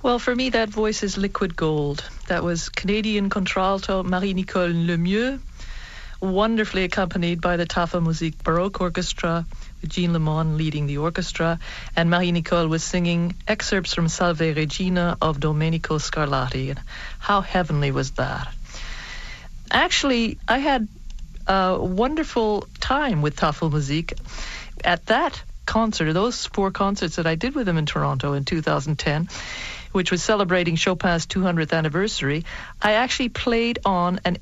Well, for me, that voice is liquid gold. That was Canadian contralto Marie-Nicole Lemieux, wonderfully accompanied by the Tafelmusik Baroque Orchestra, with Jean Lemon leading the orchestra, and Marie-Nicole was singing excerpts from Salve Regina of Domenico Scarlatti. And how heavenly was that? Actually, I had a wonderful time with Tafelmusik. At that concert, those 4 concerts that I did with them in Toronto in 2010, which was celebrating Chopin's 200th anniversary, I actually played on an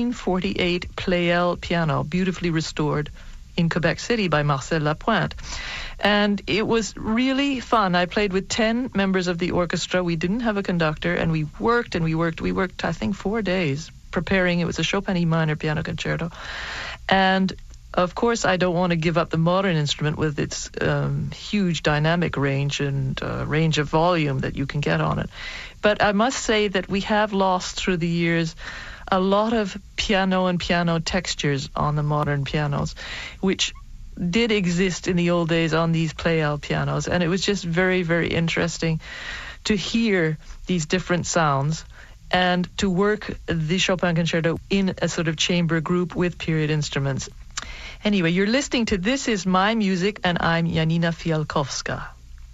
1848 Pleyel piano, beautifully restored in Quebec City by Marcel Lapointe. And it was really fun. I played with 10 members of the orchestra. We didn't have a conductor, and we worked, I think, 4 days preparing. It was a Chopin E minor piano concerto. And of course, I don't want to give up the modern instrument with its huge dynamic range and range of volume that you can get on it. But I must say that we have lost through the years a lot of piano and piano textures on the modern pianos, which did exist in the old days on these Pleyel pianos. And it was just very, very interesting to hear these different sounds and to work the Chopin concerto in a sort of chamber group with period instruments. Anyway, you're listening to This Is My Music, and I'm Janina Fialkowska.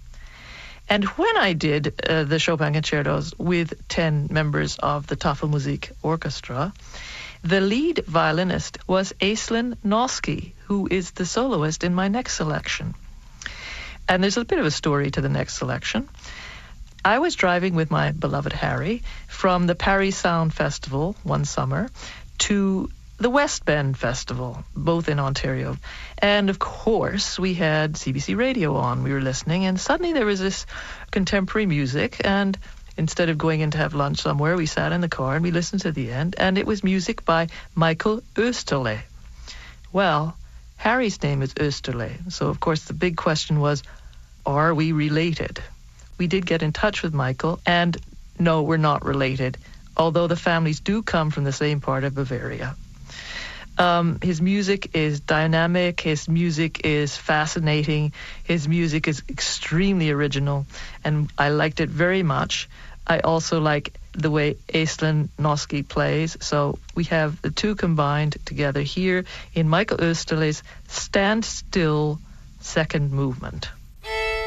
And when I did the Chopin concertos with 10 members of the Tafelmusik Orchestra, the lead violinist was Aislinn Noski, who is the soloist in my next selection. And there's a bit of a story to the next selection. I was driving with my beloved Harry from the Paris Sound Festival one summer to the West Bend Festival, both in Ontario. And of course, we had CBC Radio on. We were listening, and suddenly there was this contemporary music, and instead of going in to have lunch somewhere, we sat in the car and we listened to the end, and it was music by Michael Oesterle. Well, Harry's name is Oesterle, so of course the big question was, are we related? We did get in touch with Michael, and no, we're not related, although the families do come from the same part of Bavaria. His music is dynamic, his music is fascinating, his music is extremely original, and I liked it very much. I also like the way Aislinn Noski plays, so we have the two combined together here in Michael Oesterle's Stand Still second movement.